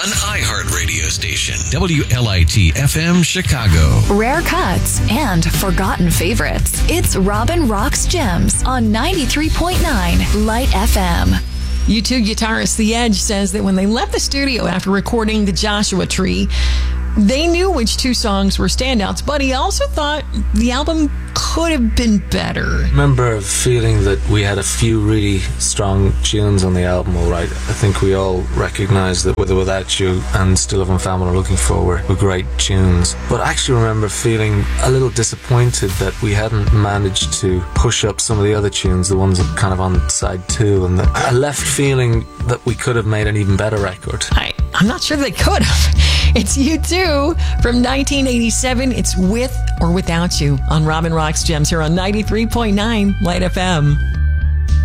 an iHeart radio station. WLIT FM Chicago. Rare cuts and forgotten favorites. It's Robin Rocks Gems on 93.9 Light FM. U2 guitarist The Edge says that when they left the studio after recording The Joshua Tree, they knew which two songs were standouts, but he also thought the album could have been better. I remember feeling that we had a few really strong tunes on the album, all right. I think we all recognise that With or Without You and Still Loving Family Looking Forward were great tunes. But I actually remember feeling a little disappointed that we hadn't managed to push up some of the other tunes, the ones that kind of on side two, and that I left feeling that we could have made an even better record. I'm not sure they could have. It's U2 from 1987. It's With or Without You on Robin Rocks Gems here on 93.9 Light FM.